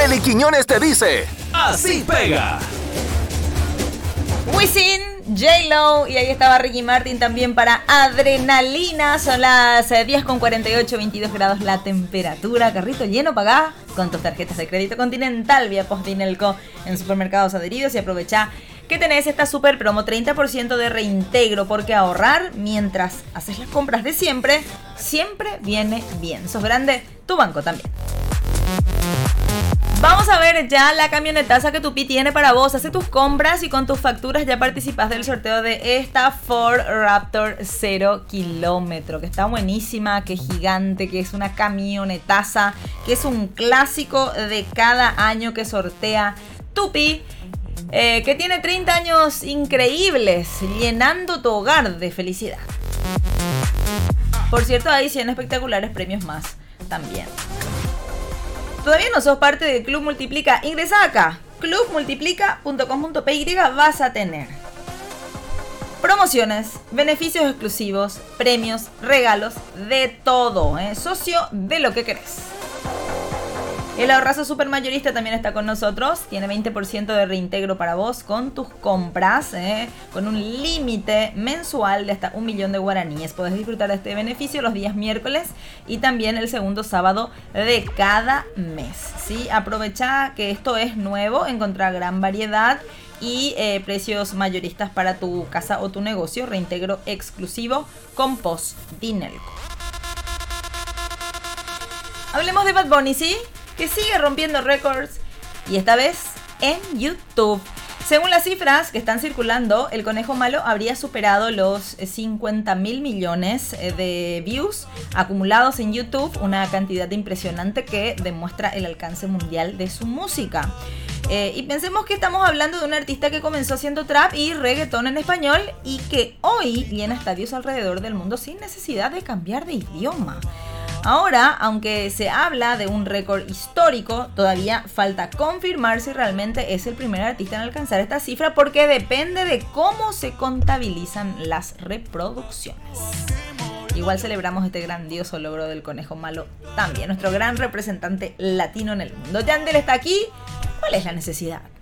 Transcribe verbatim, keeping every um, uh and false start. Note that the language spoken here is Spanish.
Eli Quiñones te dice: así pega. Wisin, J-Lo y ahí estaba Ricky Martin también para Adrenalina. Son las diez con cuarenta y ocho, veintidós grados la temperatura. Carrito lleno, pagá con tus tarjetas de crédito Continental vía Postdinelco en supermercados adheridos y aprovecha que tenés esta super promo treinta por ciento de reintegro, porque ahorrar mientras haces las compras de siempre, siempre viene bien. Sos grande, tu banco también. Vamos a ver ya la camionetaza que Tupi tiene para vos. Hace tus compras y con tus facturas ya participás del sorteo de esta Ford Raptor cero kilómetro, que está buenísima, que es gigante, que es una camionetaza, que es un clásico de cada año que sortea Tupi. Eh, que tiene treinta años increíbles, llenando tu hogar de felicidad. Por cierto, hay cien espectaculares premios más también. ¿Todavía no sos parte del Club Multiplica? Ingresa acá, club multiplica punto com punto p y. Vas a tener promociones, beneficios exclusivos, premios, regalos, de todo, ¿eh? Socio de lo que querés. El ahorrazo supermayorista también está con nosotros. Tiene veinte por ciento de reintegro para vos con tus compras, ¿eh? Con un límite mensual de hasta un millón de guaraníes. Podés disfrutar de este beneficio los días miércoles y también el segundo sábado de cada mes, ¿sí? Aprovecha que esto es nuevo, encontrar gran variedad y eh, precios mayoristas para tu casa o tu negocio. Reintegro exclusivo con Postdinelco. Hablemos de Bad Bunny, ¿sí? Que sigue rompiendo récords y esta vez en YouTube. Según las cifras que están circulando, el Conejo Malo habría superado los cincuenta mil millones de views acumulados en YouTube, una cantidad impresionante que demuestra el alcance mundial de su música. Eh, y pensemos que estamos hablando de un artista que comenzó haciendo trap y reggaetón en español y que hoy llena estadios alrededor del mundo sin necesidad de cambiar de idioma. Ahora, aunque se habla de un récord histórico, todavía falta confirmar si realmente es el primer artista en alcanzar esta cifra, porque depende de cómo se contabilizan las reproducciones. Igual celebramos este grandioso logro del Conejo Malo también, nuestro gran representante latino en el mundo. Yandel está aquí. ¿Cuál es la necesidad?